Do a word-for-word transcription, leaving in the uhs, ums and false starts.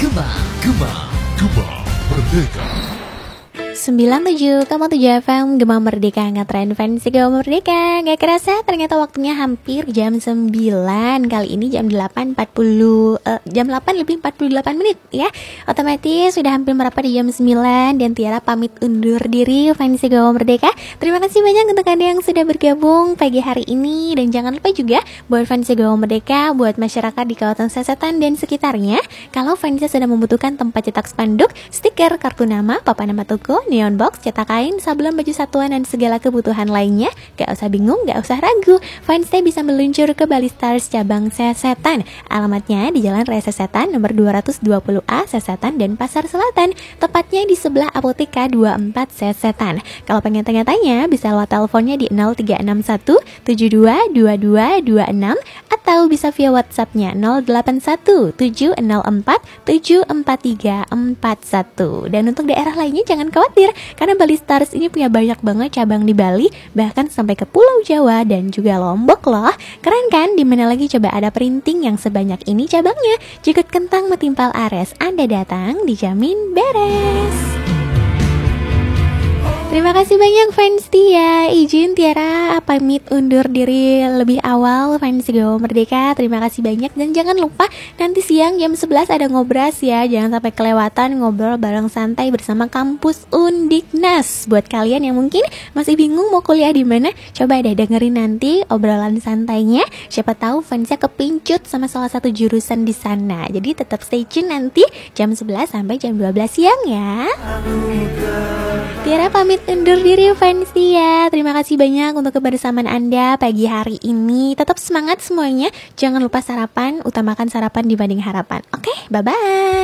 Gema, Gema, Gema Merdeka. sembilan puluh tujuh koma tujuh F M Gema Merdeka, ngetren fans Gema Merdeka. Gak kerasa ternyata waktunya hampir jam sembilan. Kali ini jam delapan empat puluh uh, jam delapan lebih empat puluh delapan menit ya. Otomatis sudah hampir merapat di jam sembilan. Dan Tiara pamit undur diri fans Gema Merdeka. Terima kasih banyak untuk Anda yang sudah bergabung pagi hari ini. Dan jangan lupa juga buat fans Gema Merdeka, buat masyarakat di kawasan Sasetan dan sekitarnya, kalau fansnya sedang membutuhkan tempat cetak spanduk, stiker, kartu nama, papan nama toko, neon box, cetak kain, sablon, baju satuan, dan segala kebutuhan lainnya, gak usah bingung, gak usah ragu. Fansnya bisa meluncur ke Bali Stars cabang Sasetan. Alamatnya di Jalan Raya Sasetan nomor dua ratus dua puluh A Sasetan dan Pasar Selatan, tepatnya di sebelah Apotek K dua puluh empat Sasetan. Kalau pengen tanya-tanya bisa lewat teleponnya di nol tiga enam satu tujuh dua dua dua dua enam atau bisa via WhatsAppnya nol delapan satu tujuh nol empat tujuh empat tiga empat satu. Dan untuk daerah lainnya jangan khawatir, karena Bali Stars ini punya banyak banget cabang di Bali, bahkan sampai ke Pulau Jawa dan juga Lombok loh. Keren kan? Dimana lagi coba ada printing yang sebanyak ini cabangnya. Jikut kentang metimpal ares, Anda datang dijamin beres. Terima kasih banyak fans Tia. Izin Tiara pamit undur diri lebih awal fans Gema Merdeka. Terima kasih banyak. Dan jangan lupa nanti siang jam sebelas ada ngobras ya. Jangan sampai kelewatan ngobrol bareng santai bersama Kampus Undiknas. Buat kalian yang mungkin masih bingung mau kuliah di mana, coba deh dengerin nanti obrolan santainya. Siapa tahu fansnya kepincut sama salah satu jurusan di sana. Jadi tetap stay tune nanti jam sebelas sampai jam dua belas siang ya. Tiara pamit undur diri fans Tia. Terima kasih banyak untuk kebersamaan Anda pagi hari ini. Tetap semangat semuanya. Jangan lupa sarapan, utamakan sarapan dibanding harapan. Oke, bye-bye.